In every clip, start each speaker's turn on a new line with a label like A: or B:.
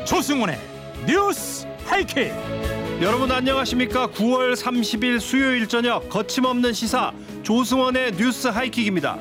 A: 조승원의 뉴스 하이킥.
B: 여러분 안녕하십니까? 9월 30일 수요일 저녁 거침없는 시사 조승원의 뉴스 하이킥입니다.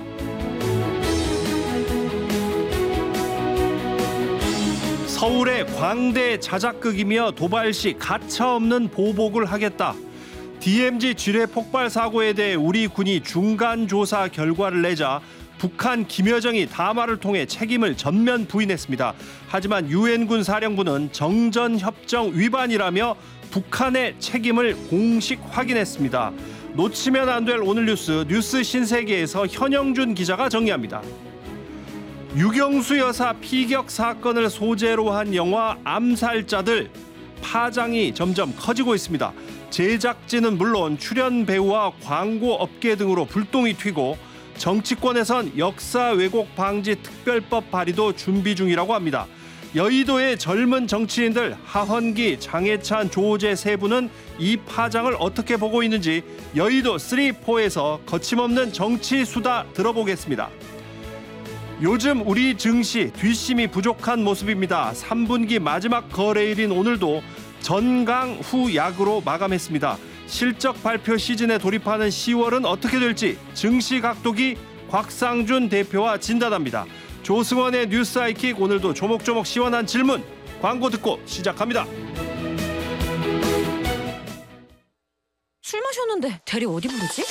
B: 서울의 광대 자작극이며 도발시 가차없는 보복을 하겠다. DMZ 지뢰 폭발 사고에 대해 우리 군이 중간 조사 결과를 내자 북한 김여정이 담화를 통해 책임을 전면 부인했습니다. 하지만 유엔군 사령부는 정전협정 위반이라며 북한의 책임을 공식 확인했습니다. 놓치면 안 될 오늘 뉴스 신세계에서 현영준 기자가 정리합니다. 유경수 여사 피격 사건을 소재로 한 영화 암살자들, 파장이 점점 커지고 있습니다. 제작진은 물론 출연 배우와 광고 업계 등으로 불똥이 튀고 정치권에선 역사 왜곡 방지 특별법 발의도 준비 중이라고 합니다. 여의도의 젊은 정치인들 하헌기, 장해찬, 조재 세 분은 이 파장을 어떻게 보고 있는지 여의도 3-4에서 거침없는 정치 수다 들어보겠습니다. 요즘 우리 증시 뒷심이 부족한 모습입니다. 3분기 마지막 거래일인 오늘도 전강 후 약으로 마감했습니다. 실적 발표 시즌에 돌입하는 10월은 어떻게 될지 증시 각도기 곽상준 대표와 진단합니다. 조승원의 뉴스 하이킥, 오늘도 조목조목 시원한 질문, 광고 듣고 시작합니다.
C: 술 마셨는데 대리 어디 부르지?